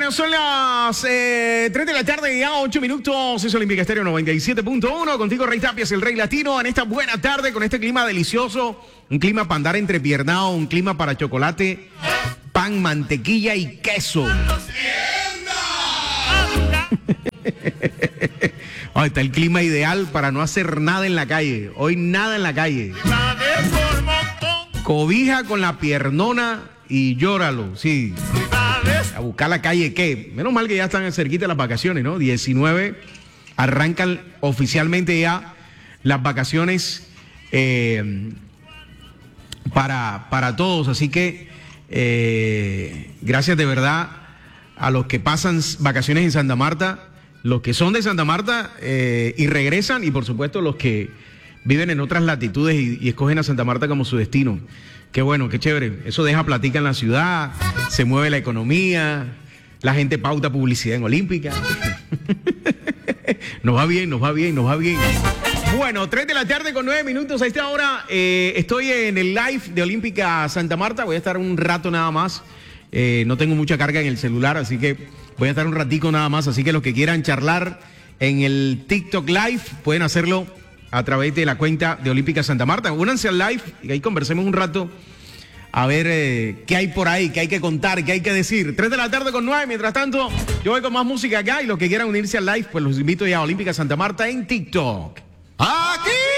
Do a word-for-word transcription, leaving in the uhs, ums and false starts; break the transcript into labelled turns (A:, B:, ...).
A: Bueno, son las eh, tres de la tarde y a ocho minutos. Es Olímpica Estéreo noventa y siete punto uno. Contigo, Rey Tapias, el Rey Latino. En esta buena tarde, con este clima delicioso. Un clima para andar entrepiernado. Un clima para chocolate, pan, mantequilla y queso. Oh, está el clima ideal para no hacer nada en la calle. Hoy nada en la calle. Cobija con la piernona y llóralo, sí. A buscar la calle, ¿qué? Menos mal que ya están cerquita de las vacaciones, ¿no? diecinueve arrancan oficialmente ya las vacaciones eh, para, para todos. Así que eh, gracias de verdad a los que pasan vacaciones en Santa Marta, los que son de Santa Marta eh, y regresan, y por supuesto los que viven en otras latitudes y, y escogen a Santa Marta como su destino. Qué bueno, qué chévere. Eso deja platica en la ciudad, se mueve la economía, la gente pauta publicidad en Olímpica. Nos va bien, nos va bien, nos va bien. Bueno, tres de la tarde con nueve minutos. A esta hora eh, estoy en el live de Olímpica Santa Marta. Voy a estar un rato nada más. Eh, no tengo mucha carga en el celular, así que voy a estar un ratico nada más. Así que los que quieran charlar en el TikTok Live pueden hacerlo a través de la cuenta de Olímpica Santa Marta. Únanse al live y ahí conversemos un rato a ver eh, qué hay por ahí, qué hay que contar, qué hay que decir. tres de la tarde con nueve. Mientras tanto, yo voy con más música acá y los que quieran unirse al live, pues los invito ya a Olímpica Santa Marta en TikTok. ¡Aquí!